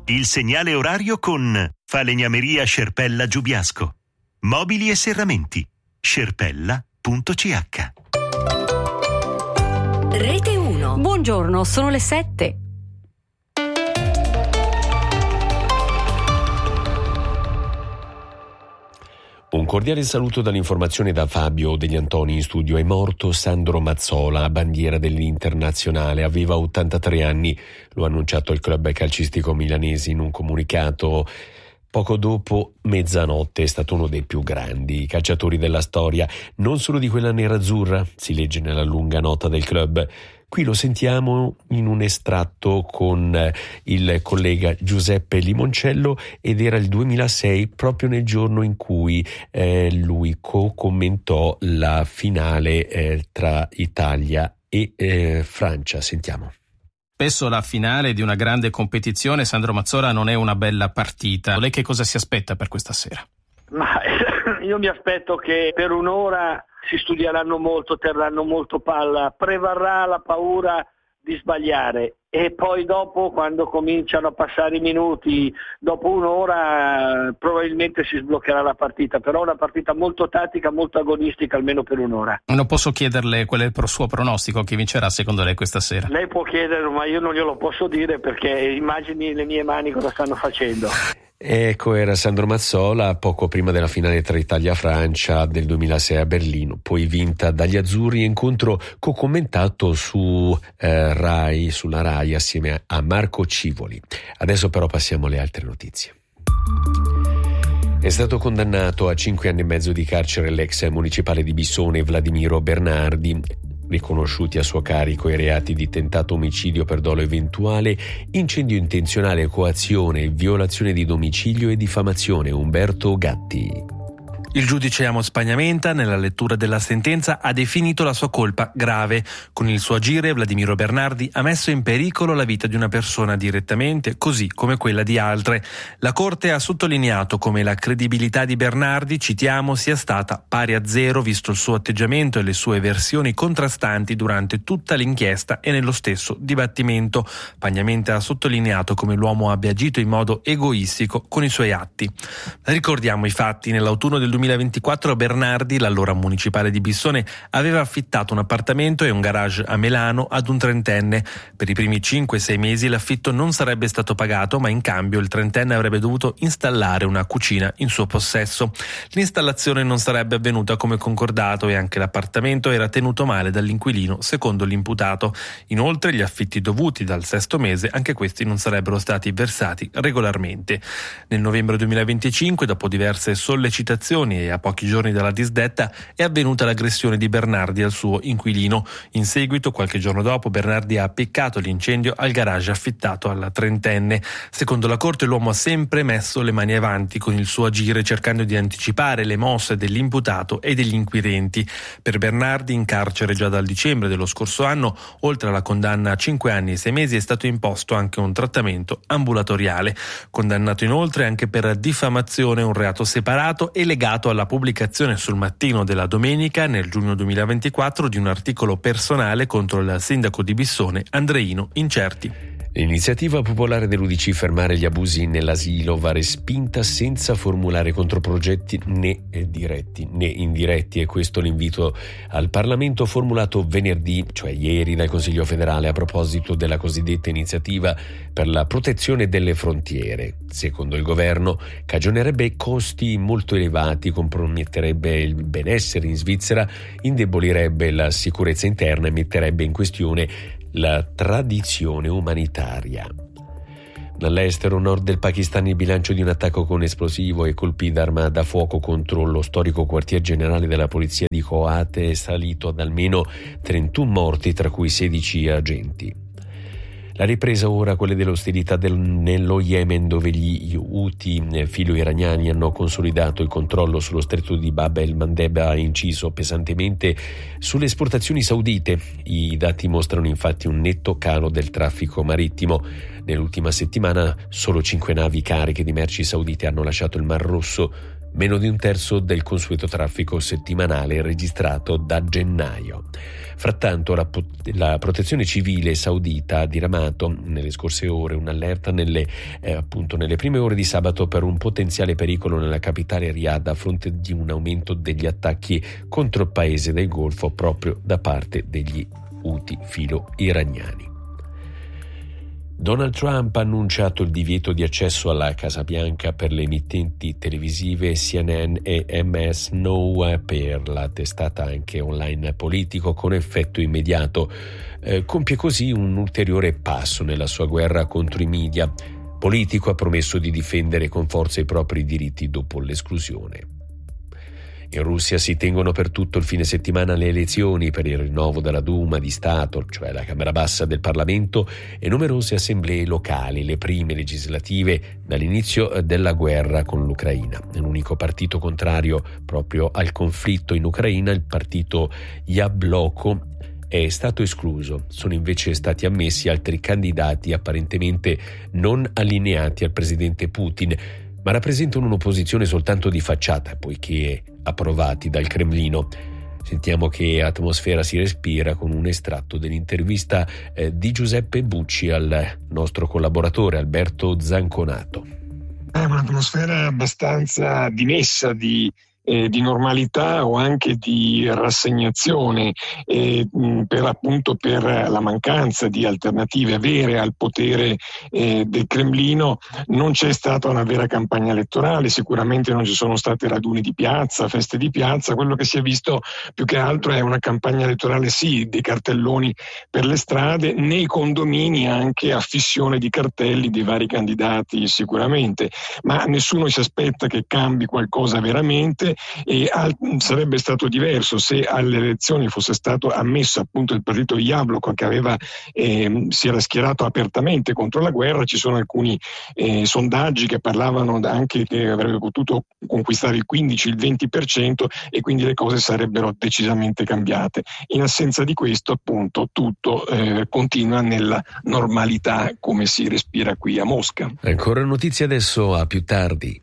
Il segnale orario con Falegnameria Scerpella Giubiasco. Mobili e serramenti. scerpella.ch. Rete 1. Buongiorno, sono le 7. Un cordiale saluto dall'informazione da Fabio Degli Antoni. In studio. È morto Sandro Mazzola, bandiera dell'Internazionale. Aveva 83 anni. Lo ha annunciato il club calcistico milanese in un comunicato. Poco dopo mezzanotte. È stato uno dei più grandi calciatori della storia, non solo di quella nerazzurra, si legge nella lunga nota del club. Qui lo sentiamo in un estratto con il collega Giuseppe Limoncello, ed era il 2006, proprio nel giorno in cui lui commentò la finale tra Italia e Francia. Sentiamo. Spesso la finale di una grande competizione, Sandro Mazzola, non è una bella partita. Lei che cosa si aspetta per questa sera? Ma io mi aspetto che per un'ora si studieranno molto, terranno molto palla, prevarrà la paura di sbagliare, e poi dopo, quando cominciano a passare i minuti, dopo un'ora probabilmente si sbloccherà la partita, però è una partita molto tattica, molto agonistica, almeno per un'ora. Non posso chiederle qual è il suo pronostico, chi vincerà secondo lei questa sera? Lei può chiederlo, ma io non glielo posso dire, perché immagini le mie mani cosa stanno facendo. Ecco, era Sandro Mazzola poco prima della finale tra Italia e Francia del 2006 a Berlino, poi vinta dagli azzurri, incontro co-commentato sulla Rai assieme a Marco Civoli. Adesso però passiamo alle altre notizie. È stato condannato a 5 anni e mezzo di carcere l'ex municipale di Bissone Vladimiro Bernardi, riconosciuti a suo carico i reati di tentato omicidio per dolo eventuale, incendio intenzionale, coazione, violazione di domicilio e diffamazione. Umberto Gatti. Il giudice Amos Pagnamenta, nella lettura della sentenza, ha definito la sua colpa grave. Con il suo agire, Vladimiro Bernardi ha messo in pericolo la vita di una persona direttamente, così come quella di altre. La Corte ha sottolineato come la credibilità di Bernardi, citiamo, sia stata pari a zero, visto il suo atteggiamento e le sue versioni contrastanti durante tutta l'inchiesta e nello stesso dibattimento. Pagnamenta ha sottolineato come l'uomo abbia agito in modo egoistico con i suoi atti. Ricordiamo i fatti. Nell'autunno del 2024 Bernardi, l'allora municipale di Bissone, aveva affittato un appartamento e un garage a Melano ad un trentenne. Per i primi 5-6 mesi l'affitto non sarebbe stato pagato, ma in cambio il trentenne avrebbe dovuto installare una cucina in suo possesso. L'installazione non sarebbe avvenuta come concordato e anche l'appartamento era tenuto male dall'inquilino, secondo l'imputato. Inoltre gli affitti dovuti dal 6° mese, anche questi non sarebbero stati versati regolarmente. Nel novembre 2025, dopo diverse sollecitazioni e a pochi giorni dalla disdetta, è avvenuta l'aggressione di Bernardi al suo inquilino. In seguito, qualche giorno dopo, Bernardi ha appiccato l'incendio al garage affittato alla trentenne. Secondo la Corte, l'uomo ha sempre messo le mani avanti con il suo agire, cercando di anticipare le mosse dell'imputato e degli inquirenti. Per Bernardi, in carcere già dal dicembre dello scorso anno, oltre alla condanna a 5 anni e 6 mesi, è stato imposto anche un trattamento ambulatoriale. Condannato inoltre anche per diffamazione, un reato separato e legato alla pubblicazione sul Mattino della domenica, nel giugno 2024, di un articolo personale contro il sindaco di Bissone, Andreino Incerti. L'iniziativa popolare dell'UDC Fermare gli abusi nell'asilo va respinta senza formulare controprogetti né diretti né indiretti. E questo l'invito al Parlamento formulato venerdì, cioè ieri, dal Consiglio federale a proposito della cosiddetta iniziativa per la protezione delle frontiere. Secondo il governo cagionerebbe costi molto elevati, comprometterebbe il benessere in Svizzera, indebolirebbe la sicurezza interna e metterebbe in questione la tradizione umanitaria. Dall'estero, nord del Pakistan, il bilancio di un attacco con esplosivo e colpi d'arma da fuoco contro lo storico quartier generale della polizia di Kohat è salito ad almeno 31 morti, tra cui 16 agenti. La ripresa ora quelle delle ostilità nello Yemen, dove gli Houthi filo-iraniani hanno consolidato il controllo sullo stretto di Bab el-Mandeb, ha inciso pesantemente sulle esportazioni saudite. I dati mostrano infatti un netto calo del traffico marittimo. Nell'ultima settimana solo 5 navi cariche di merci saudite hanno lasciato il Mar Rosso, meno di un terzo del consueto traffico settimanale registrato da gennaio. Frattanto la protezione civile saudita ha diramato nelle scorse ore un'allerta nelle prime ore di sabato per un potenziale pericolo nella capitale Riyadh a fronte di un aumento degli attacchi contro il paese del Golfo proprio da parte degli Houthi filo iraniani. Donald Trump ha annunciato il divieto di accesso alla Casa Bianca per le emittenti televisive CNN e MS Now per la testata anche online Politico con effetto immediato. Compie così un ulteriore passo nella sua guerra contro i media. Politico ha promesso di difendere con forza i propri diritti dopo l'esclusione. In Russia si tengono per tutto il fine settimana le elezioni per il rinnovo della Duma di Stato, cioè la Camera Bassa del Parlamento, e numerose assemblee locali, le prime legislative dall'inizio della guerra con l'Ucraina. L'unico partito contrario proprio al conflitto in Ucraina, il partito Yabloko, è stato escluso. Sono invece stati ammessi altri candidati apparentemente non allineati al presidente Putin, ma rappresentano un'opposizione soltanto di facciata, poiché approvati dal Cremlino. Sentiamo che atmosfera si respira con un estratto dell'intervista di Giuseppe Bucci al nostro collaboratore Alberto Zanconato. È un'atmosfera abbastanza dimessa di normalità o anche di rassegnazione per la mancanza di alternative vere al potere del Cremlino. Non c'è stata una vera campagna elettorale, sicuramente non ci sono state raduni di piazza, feste di piazza. Quello che si è visto più che altro è una campagna elettorale, sì, dei cartelloni per le strade, nei condomini anche affissione di cartelli dei vari candidati sicuramente, ma nessuno si aspetta che cambi qualcosa veramente. E sarebbe stato diverso se alle elezioni fosse stato ammesso appunto il partito Yabloko, che si era schierato apertamente contro la guerra. Ci sono alcuni sondaggi che parlavano anche che avrebbe potuto conquistare il 15, il 20%, e quindi le cose sarebbero decisamente cambiate. In assenza di questo appunto tutto continua nella normalità come si respira qui a Mosca. Ancora notizie adesso, a più tardi.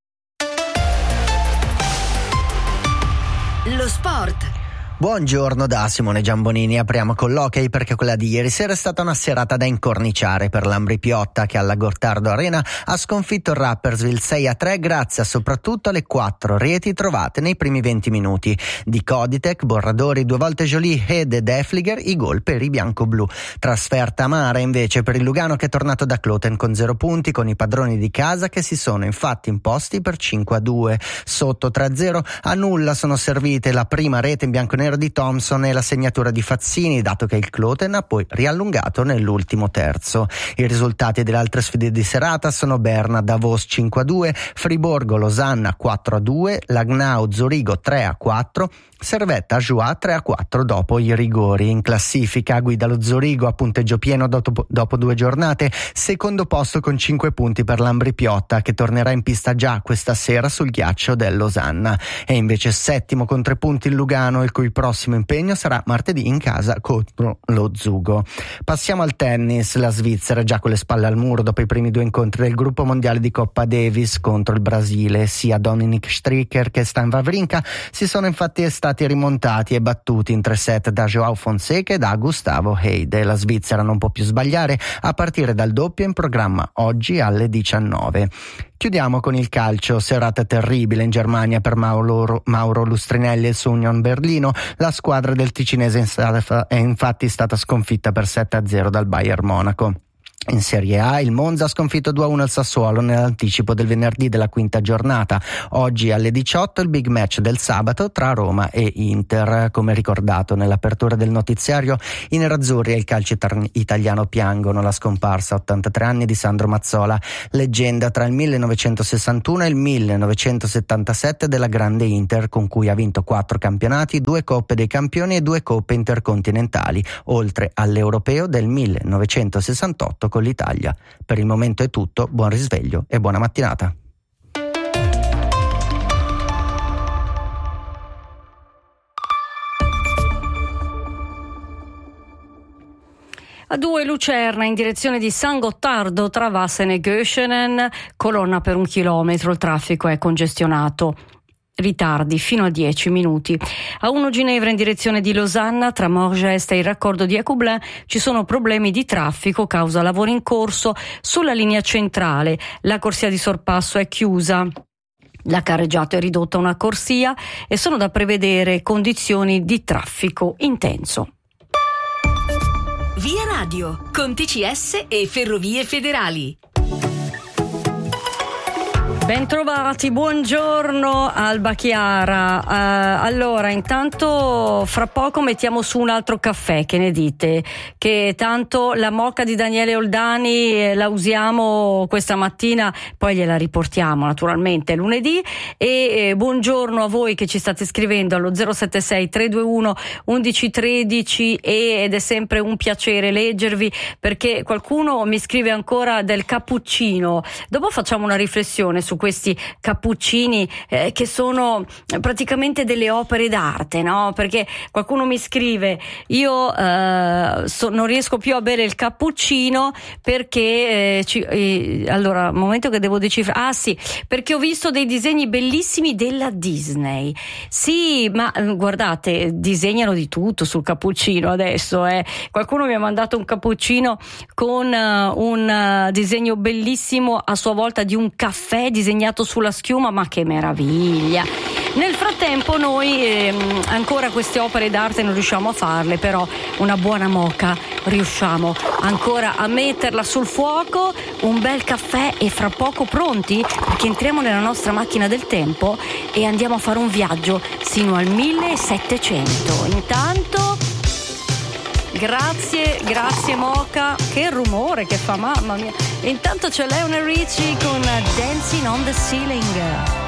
Lo sport. Buongiorno da Simone Giambonini, apriamo con l'hockey perché quella di ieri sera è stata una serata da incorniciare per l'Ambri Piotta, che alla Gottardo Arena ha sconfitto il Rapperswil 6-3 grazie soprattutto alle 4 reti trovate nei primi 20 minuti di Koditek, Borradori 2 volte Jolie e De Defliger, i gol per i bianco-blu. Trasferta amara invece per il Lugano, che è tornato da Kloten con 0 punti, con i padroni di casa che si sono infatti imposti per 5-2. Sotto 3-0 a nulla sono servite la prima rete in bianco-nero di Thompson e la segnatura di Fazzini, dato che il Kloten ha poi riallungato nell'ultimo terzo. I risultati delle altre sfide di serata sono Berna Davos 5-2, Friburgo Losanna 4-2, Lagnau Zurigo 3-4, Servetta Joie 3-4 dopo i rigori. In classifica guida lo Zurigo a punteggio pieno dopo 2 giornate, secondo posto con 5 punti per l'Ambri Piotta, che tornerà in pista già questa sera sul ghiaccio del Losanna. E invece settimo con 3 punti il Lugano, il cui prossimo impegno sarà martedì in casa contro lo Zugo. Passiamo al tennis. La Svizzera è già con le spalle al muro dopo i primi 2 incontri del gruppo mondiale di Coppa Davis contro il Brasile. Sia Dominik Stricker che Stan Wawrinka si sono infatti stati rimontati e battuti in 3 set da Joao Fonseca e da Gustavo Heide. La Svizzera non può più sbagliare a partire dal doppio in programma oggi alle 19. Chiudiamo con il calcio. Serata terribile in Germania per Mauro Lustrinelli e il suo Union Berlino. La squadra del ticinese è infatti stata sconfitta per 7-0 dal Bayern Monaco. In Serie A il Monza ha sconfitto 2-1 il Sassuolo nell'anticipo del venerdì della quinta giornata. Oggi alle 18 il big match del sabato tra Roma e Inter. Come ricordato nell'apertura del notiziario, i nerazzurri e il calcio italiano piangono la scomparsa a 83 anni di Sandro Mazzola, leggenda tra il 1961 e il 1977 della grande Inter, con cui ha vinto 4 campionati, 2 Coppe dei Campioni e 2 Coppe intercontinentali, oltre all'Europeo del 1968 con l'Italia. Per il momento è tutto, buon risveglio e buona mattinata. A2 Lucerna in direzione di San Gottardo tra Vassen e Göschenen, colonna per 1 chilometro, il traffico è congestionato. Ritardi fino a 10 minuti. A1 Ginevra in direzione di Losanna tra Morges e il raccordo di Ecoublain ci sono problemi di traffico causa lavori in corso sulla linea centrale. La corsia di sorpasso è chiusa. La carreggiata è ridotta a una corsia e sono da prevedere condizioni di traffico intenso. Via Radio, con TCS e Ferrovie Federali. Bentrovati, buongiorno Alba Chiara. Allora, intanto fra poco mettiamo su un altro caffè, che ne dite? Che tanto la moka di Daniele Oldani la usiamo questa mattina, poi gliela riportiamo naturalmente lunedì. E buongiorno a voi che ci state scrivendo allo 076 321 1113 ed è sempre un piacere leggervi, perché qualcuno mi scrive ancora del cappuccino. Dopo facciamo una riflessione su questi cappuccini che sono praticamente delle opere d'arte, no? Perché qualcuno mi scrive: io non riesco più a bere il cappuccino perché allora, un momento che devo decifrare. Sì, perché ho visto dei disegni bellissimi della Disney. Sì, ma guardate, disegnano di tutto sul cappuccino adesso. Qualcuno mi ha mandato un cappuccino con un disegno bellissimo a sua volta di un caffè disegnato sulla schiuma, ma che meraviglia! Nel frattempo noi ancora queste opere d'arte non riusciamo a farle, però una buona moka riusciamo ancora a metterla sul fuoco, un bel caffè, e fra poco pronti perché entriamo nella nostra macchina del tempo e andiamo a fare un viaggio sino al 1700. Intanto grazie moka, che rumore che fa, mamma mia. E intanto c'è Lionel Richie con Dancing on the Ceiling.